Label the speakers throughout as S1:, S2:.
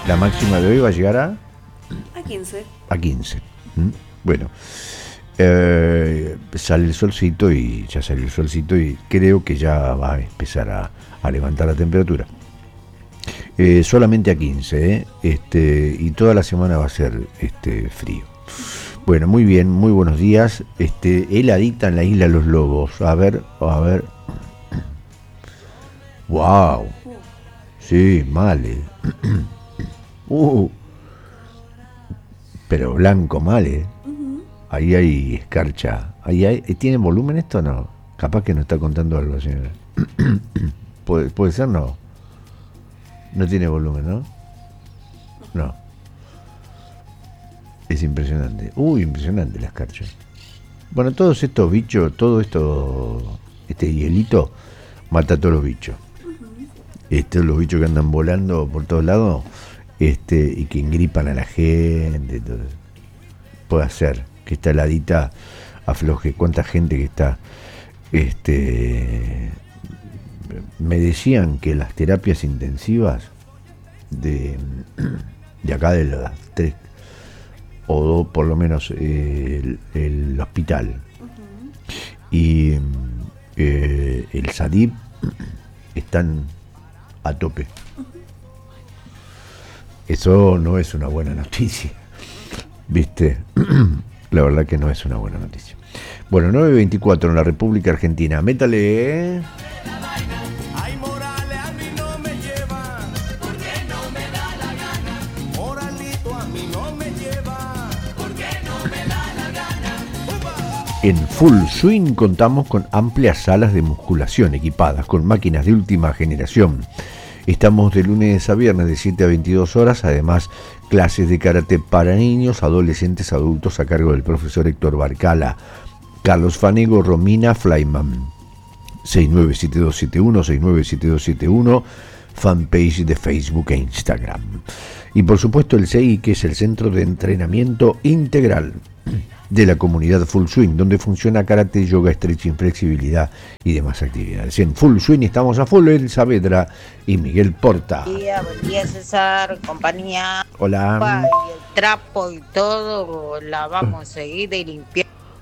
S1: La máxima de hoy va a llegar a
S2: 15.
S1: A 15. Bueno, sale el solcito y ya salió el solcito y creo que ya va a empezar a levantar la temperatura. Solamente a 15, y toda la semana va a ser frío. Bueno, muy bien, muy buenos días. Heladita en la isla de los Lobos. A ver. Wow. Sí, mal. Pero blanco mal, Ahí hay escarcha. ¿Tiene volumen esto o no? Capaz que nos está contando algo, señora. ¿Puede ser, no? No tiene volumen, ¿no? No. Es impresionante. Impresionante la escarcha. Bueno, todos estos bichos, este hielito, mata a todos los bichos. Los bichos que andan volando por todos lados, y que engripan a la gente. Todo. Puede hacer que esta heladita afloje. ¿Cuánta gente que está? Me decían que las terapias intensivas de acá de las 3 o 2 por lo menos el hospital y el SADIP están a tope. Eso no es una buena noticia, ¿viste? La verdad que no es una buena noticia. Bueno, 9:24 en la República Argentina. Métale, En Full Swing contamos con amplias salas de musculación equipadas con máquinas de última generación. Estamos de lunes a viernes de 7 a 22 horas, además clases de karate para niños, adolescentes, adultos a cargo del profesor Héctor Barcala, Carlos Fanego, Romina Flyman. 697271, 697271, fanpage de Facebook e Instagram. Y por supuesto el CEI, que es el Centro de Entrenamiento Integral de la comunidad Full Swing, donde funciona karate, yoga, stretching, flexibilidad y demás actividades. En Full Swing estamos a full, El Saavedra y Miguel Porta.
S3: Buen día César, compañía.
S1: Hola.
S3: Y el trapo y todo la vamos a seguir y limpiar.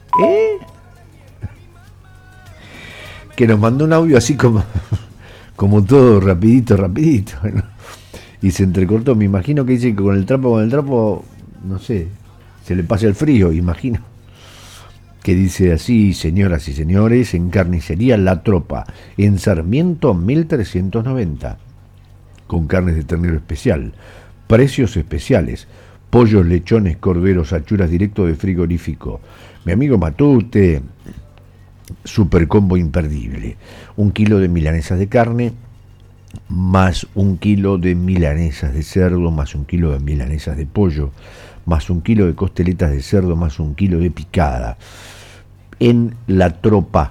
S1: Que nos mandó un audio así como todo rapidito, ¿no? Y se entrecortó. Me imagino que dice que con el trapo, no sé, se le pasa el frío, imagino. Que dice así: señoras y señores, en Carnicería La Tropa, en Sarmiento 1390, con carnes de ternero especial, precios especiales, pollos, lechones, corderos, achuras directo de frigorífico. Mi amigo Matute, super combo imperdible: 1 kilo de milanesas de carne, más 1 kilo de milanesas de cerdo, más 1 kilo de milanesas de pollo, más 1 kilo de costeletas de cerdo, más 1 kilo de picada. En La Tropa.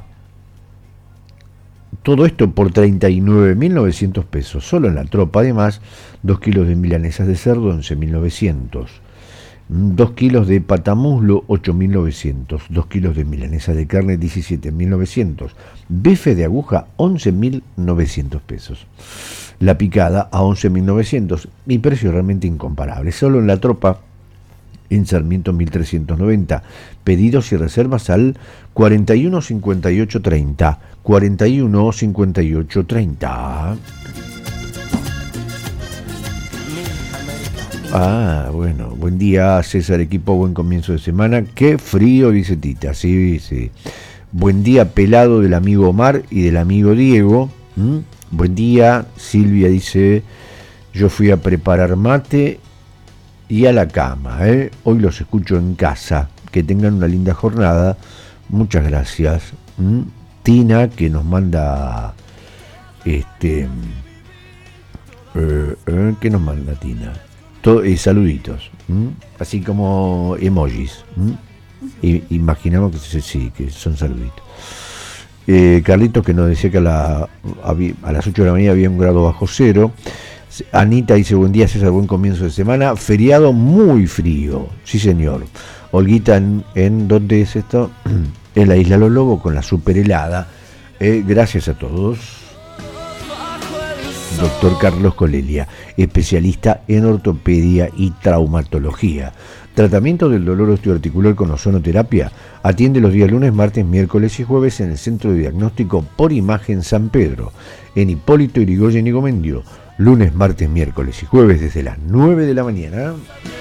S1: Todo esto por 39.900 pesos. Solo en La Tropa. Además, 2 kilos de milanesas de cerdo, 11.900. 2 kilos de patamuslo, 8.900. 2 kilos de milanesas de carne, 17.900. Bife de aguja, 11.900 pesos. La picada a 11.900. Mi precio realmente incomparable. Solo en La Tropa, en Sarmiento 1390. Pedidos y reservas al 41 58 30. 41 58 30. Bueno, buen día César, equipo, buen comienzo de semana. Qué frío, dice Tita. Sí. Buen día, pelado, del amigo Omar y del amigo Diego. Buen día, Silvia dice: yo fui a preparar mate y a la cama, hoy los escucho en casa. Que tengan una linda jornada. Muchas gracias. Tina, que nos manda ¿qué nos manda Tina? Saluditos, así como emojis. Imaginamos que sí, que son saluditos. Carlitos, que nos decía que a las 8 de la mañana había 1 grado bajo cero. Anita dice: buen día César, buen comienzo de semana. Feriado muy frío, sí señor. Olguita, ¿en dónde es esto? En la isla Los Lobos, con la super helada. Gracias a todos. Doctor Carlos Colelia, especialista en ortopedia y traumatología. Tratamiento del dolor osteoarticular con ozonoterapia. Atiende los días lunes, martes, miércoles y jueves en el Centro de Diagnóstico por Imagen San Pedro, en Hipólito Yrigoyen y Gomendio. Lunes, martes, miércoles y jueves desde las 9 de la mañana.